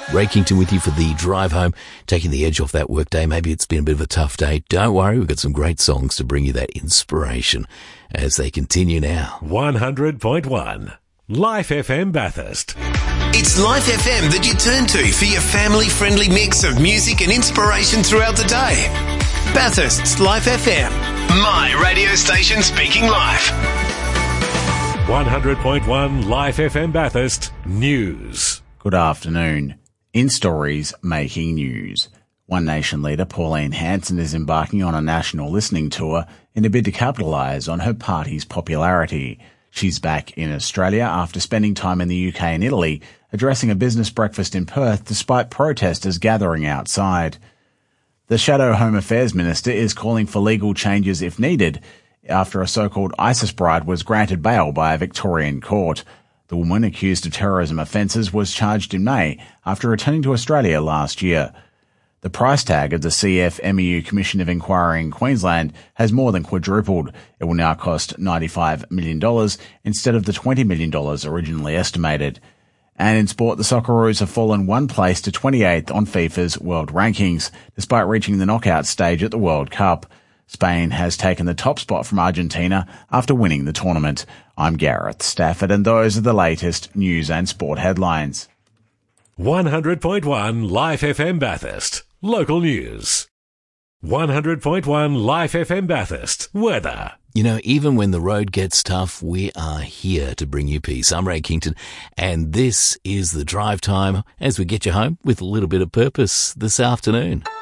Ray Kington with you for the drive home, taking the edge off that work day. Maybe it's been a bit of a tough day. Don't worry, we've got some great songs to bring you that inspiration as they continue now. 100.1 Life FM Bathurst. It's Life FM that you turn to for your family-friendly mix of music and inspiration throughout the day. Bathurst's Life FM, my radio station speaking life. 100.1 Life FM Bathurst News. Good afternoon. In stories making news. One Nation leader Pauline Hanson is embarking on a national listening tour in a bid to capitalise on her party's popularity. She's back in Australia after spending time in the UK and Italy, addressing a business breakfast in Perth despite protesters gathering outside. The Shadow Home Affairs Minister is calling for legal changes if needed after a so-called ISIS bride was granted bail by a Victorian court. The woman, accused of terrorism offences, was charged in May after returning to Australia last year. The price tag of the CFMEU Commission of Inquiry in Queensland has more than quadrupled. It will now cost $95 million instead of the $20 million originally estimated. And in sport, the Socceroos have fallen one place to 28th on FIFA's world rankings, despite reaching the knockout stage at the World Cup. Spain has taken the top spot from Argentina after winning the tournament. I'm Gareth Stafford, and those are the latest news and sport headlines. 100.1 Life FM Bathurst. Local news. 100.1 Life FM Bathurst. Weather. You know, even when the road gets tough, we are here to bring you peace. I'm Ray Kington, and this is the drive time as we get you home with a little bit of purpose this afternoon.